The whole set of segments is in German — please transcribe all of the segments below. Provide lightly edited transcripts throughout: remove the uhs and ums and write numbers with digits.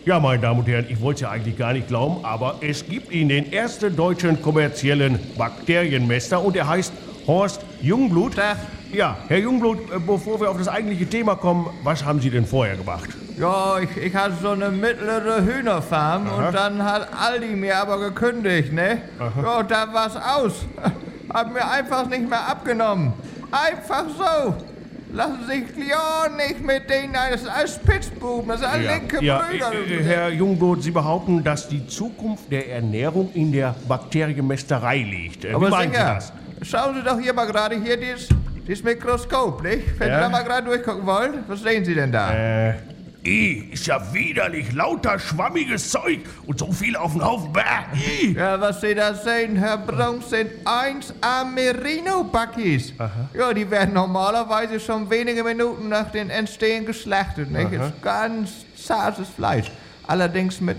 Ja, meine Damen und Herren, ich wollte es ja eigentlich gar nicht glauben, aber es gibt ihn, den ersten deutschen kommerziellen Bakterienmesser, und er heißt Horst Jungblut. Ja, Herr Jungblut, bevor wir auf das eigentliche Thema kommen, was haben Sie denn vorher gemacht? Ja, ich hatte so eine mittlere Hühnerfarm. Aha. Und dann hat Aldi mir aber gekündigt, ne? Aha. Ja, da war's aus. Hab mir einfach nicht mehr abgenommen. Einfach so. Lassen Sie sich ja nicht mit denen, das sind alles Spitzbuben, das sind alle linke Brüder. Herr Jungblut, Sie behaupten, dass die Zukunft der Ernährung in der Bakterienmästerei liegt. Wie Aber meinen Sie sicher, das? schauen Sie doch hier mal gerade hier dieses Mikroskop, nicht? Wenn Ja? Sie da mal gerade durchgucken wollen, was sehen Sie denn da? Ist ja widerlich, lauter schwammiges Zeug und so viel auf den Haufen. Bäh. Ja, was Sie da sehen, Herr Brunks, sind 1A Merino-Buckies. Ja, die werden normalerweise schon wenige Minuten nach dem Entstehen geschlachtet, nicht? Ist ganz zartes Fleisch. Allerdings mit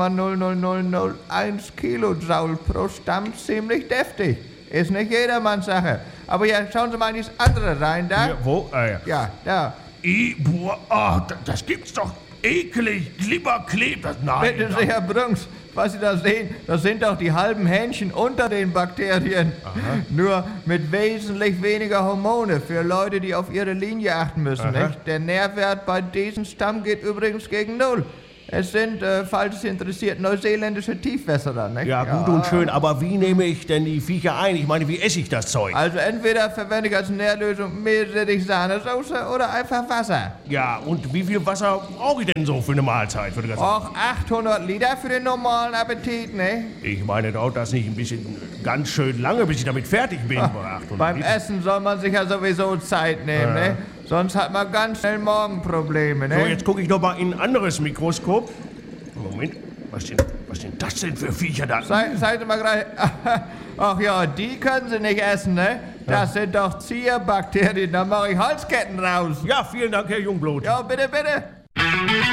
0,00001 Kilojoule pro Stamm ziemlich deftig. Ist nicht jedermanns Sache. Aber ja, schauen Sie mal in dieses andere rein, da. Ja, wo? Ja. Ja, da. Das gibt's doch eklig, Glibberkleb. Nein. Bitte sehr, Herr Brunks, was Sie da sehen, das sind doch die halben Hähnchen unter den Bakterien. Nur mit wesentlich weniger Hormone für Leute, die auf ihre Linie achten müssen. Nicht? Der Nährwert bei diesem Stamm geht übrigens gegen 0. Es sind, falls es interessiert, neuseeländische Tiefwässerer. Nicht? Ja, gut und schön, aber wie nehme ich denn die Viecher ein? Ich meine, wie esse ich das Zeug? Also entweder verwende ich als Nährlösung Meerrettich-Sahnesoße oder einfach Wasser. Ja, und wie viel Wasser brauche ich denn so für eine Mahlzeit? Für die ganze Och, 800 Liter für den normalen Appetit, ne? Ich meine, dauert das nicht ein bisschen ganz schön lange, bis ich damit fertig bin? Bei 800 Beim Liter? Essen soll man sich ja sowieso Zeit nehmen, ne? Sonst hat man ganz schnell Morgenprobleme, ne? So, jetzt gucke ich noch mal in ein anderes Mikroskop. Moment, was sind das denn für Viecher da? Seien Sie mal gerade... Ach ja, die können Sie nicht essen, ne? Das sind doch Zierbakterien, da mache ich Halsketten raus. Ja, vielen Dank, Herr Jungblut. Ja, bitte, bitte.